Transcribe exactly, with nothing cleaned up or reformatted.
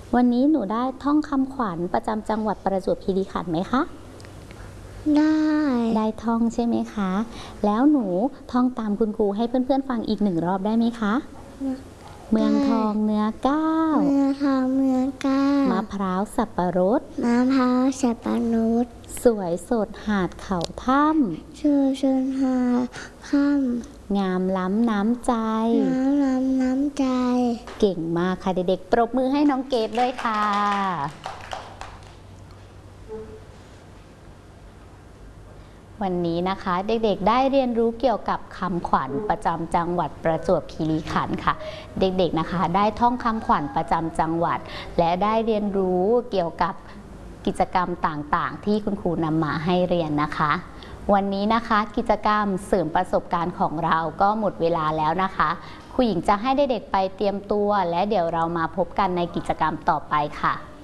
วันนี้หนูได้ท่องคำขวัญประจำจังหวัดประจวบคีรีขันธ์ไหมคะได้ได้ท่องใช่ไหมคะแล้วหนูท่องตามคุณครูให้เพื่อนๆฟังอีกหนึ่งรอบได้ไหมคะเมืองทองเนื้อก้าวเมืองทองเมืองก้าวมะพร้าวสับปะรดมะพร้าวสับปะรดสวยสดหาดเขาถ้ำชื่อชนหาค่ำงามล้ำน้ำใจน้ำน้ำน้ำใจเก่งมากค่ะเด็กๆปรบมือให้น้องเกดด้วยค่ะวันนี้นะคะเด็กๆได้เรียนรู้เกี่ยวกับคำขวัญประจำจังหวัดประจวบคีรีขันธ์ค่ะเด็กๆนะคะได้ท่องคำขวัญประจำจังหวัดและได้เรียนรู้เกี่ยวกับกิจกรรมต่างๆที่คุณครูนำมาให้เรียนนะคะวันนี้นะคะกิจกรรมเสริมประสบการณ์ของเราก็หมดเวลาแล้วนะคะครูหญิงจะให้เด็กๆไปเตรียมตัวและเดี๋ยวเรามาพบกันในกิจกรรมต่อไปค่ะ